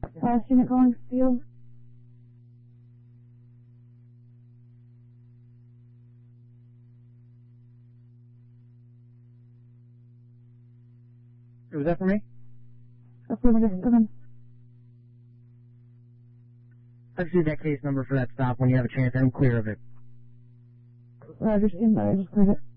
Unit calling field. Was that for me? Affirmative, come in. I just need that case number for that stop when you have a chance. I'm clear of it. Roger, stand by. I just cleared it.